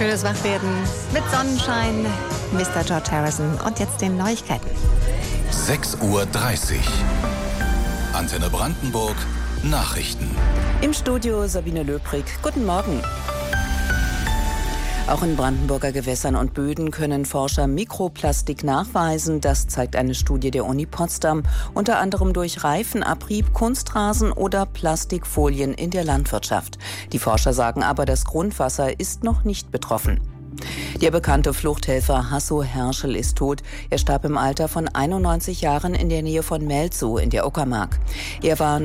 Schönes Wachwerden mit Sonnenschein, Mr. George Harrison und jetzt den Neuigkeiten. 6:30 Uhr. Antenne Brandenburg, Nachrichten. Im Studio Sabine Löbrig. Guten Morgen. Auch in Brandenburger Gewässern und Böden können Forscher Mikroplastik nachweisen. Das zeigt eine Studie der Uni Potsdam. Unter anderem durch Reifenabrieb, Kunstrasen oder Plastikfolien in der Landwirtschaft. Die Forscher sagen aber, das Grundwasser ist noch nicht betroffen. Der bekannte Fluchthelfer Hasso Herschel ist tot. Er starb im Alter von 91 Jahren in der Nähe von Melzow in der Uckermark. Er war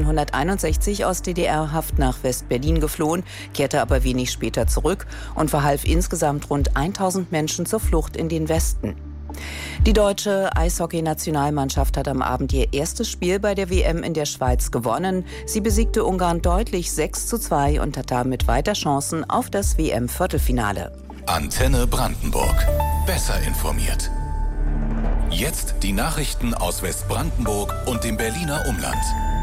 1961 aus DDR-Haft nach West-Berlin geflohen, kehrte aber wenig später zurück und verhalf insgesamt rund 1000 Menschen zur Flucht in den Westen. Die deutsche Eishockey-Nationalmannschaft hat am Abend ihr erstes Spiel bei der WM in der Schweiz gewonnen. Sie besiegte Ungarn deutlich 6:2 und hat damit weiter Chancen auf das WM-Viertelfinale. Antenne Brandenburg. Besser informiert. Jetzt die Nachrichten aus Westbrandenburg und dem Berliner Umland.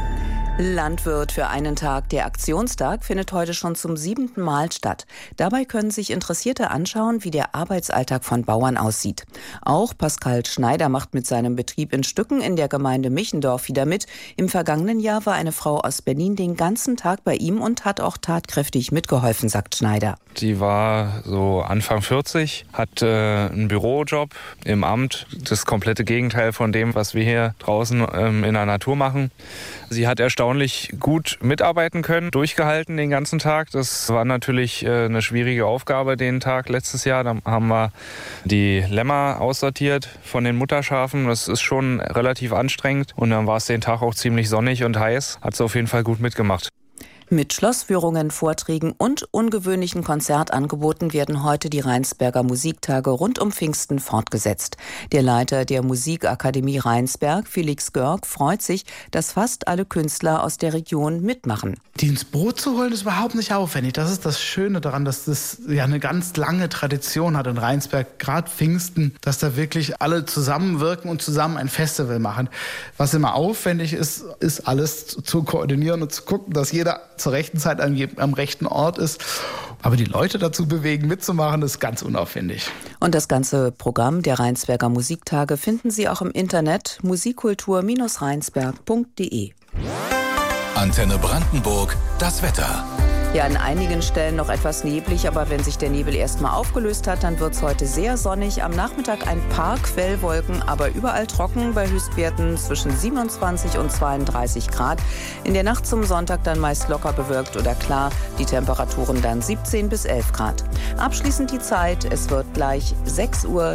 Landwirt für einen Tag. Der Aktionstag findet heute schon zum 7. Mal statt. Dabei können sich Interessierte anschauen, wie der Arbeitsalltag von Bauern aussieht. Auch Pascal Schneider macht mit seinem Betrieb in Stücken in der Gemeinde Michendorf wieder mit. Im vergangenen Jahr war eine Frau aus Berlin den ganzen Tag bei ihm und hat auch tatkräftig mitgeholfen, sagt Schneider. Die war so Anfang 40, hat einen Bürojob im Amt. Das komplette Gegenteil von dem, was wir hier draußen in der Natur machen. Sie hat erstaunlich gut mitarbeiten können, durchgehalten den ganzen Tag. Das war natürlich eine schwierige Aufgabe den Tag letztes Jahr. Da haben wir die Lämmer aussortiert von den Mutterschafen. Das ist schon relativ anstrengend. Und dann war es den Tag auch ziemlich sonnig und heiß. Hat sie auf jeden Fall gut mitgemacht. Mit Schlossführungen, Vorträgen und ungewöhnlichen Konzertangeboten werden heute die Rheinsberger Musiktage rund um Pfingsten fortgesetzt. Der Leiter der Musikakademie Rheinsberg, Felix Görg, freut sich, dass fast alle Künstler aus der Region mitmachen. Die ins Boot zu holen, ist überhaupt nicht aufwendig. Das ist das Schöne daran, dass das ja eine ganz lange Tradition hat in Rheinsberg, gerade Pfingsten, dass da wirklich alle zusammenwirken und zusammen ein Festival machen. Was immer aufwendig ist, ist alles zu koordinieren und zu gucken, dass jeder zur rechten Zeit am rechten Ort ist. Aber die Leute dazu bewegen, mitzumachen, ist ganz unaufwendig. Und das ganze Programm der Rheinsberger Musiktage finden Sie auch im Internet musikkultur-rheinsberg.de. Antenne Brandenburg, das Wetter. Ja, an einigen Stellen noch etwas neblig, aber wenn sich der Nebel erstmal aufgelöst hat, dann wird es heute sehr sonnig. Am Nachmittag ein paar Quellwolken, aber überall trocken bei Höchstwerten zwischen 27 und 32 Grad. In der Nacht zum Sonntag dann meist locker bewölkt oder klar, die Temperaturen dann 17 bis 11 Grad. Abschließend die Zeit, es wird gleich 6:33 Uhr.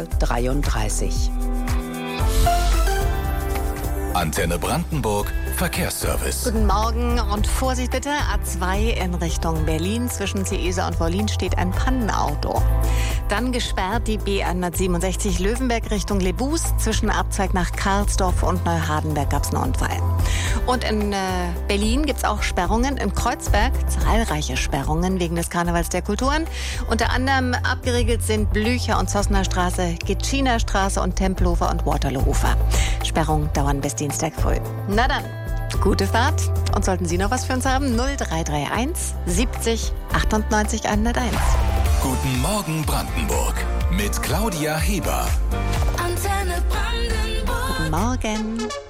Antenne Brandenburg, Verkehrsservice. Guten Morgen und Vorsicht bitte. A2 in Richtung Berlin. Zwischen Ciesa und Wollin steht ein Pannenauto. Dann gesperrt die B167 Löwenberg Richtung Lebus. Zwischen Abzweig nach Karlsdorf und Neuhardenberg gab es einen Unfall. Und in Berlin gibt es auch Sperrungen. In Kreuzberg zahlreiche Sperrungen wegen des Karnevals der Kulturen. Unter anderem abgeriegelt sind Blücher und Zossener Straße, Gitschiner Straße und Tempelhofer und Waterloo-Ufer. Sperrungen dauern bis Dienstag früh. Na dann, gute Fahrt. Und sollten Sie noch was für uns haben, 0331 70 98 101. Guten Morgen Brandenburg mit Claudia Heber. Antenne Brandenburg. Guten Morgen.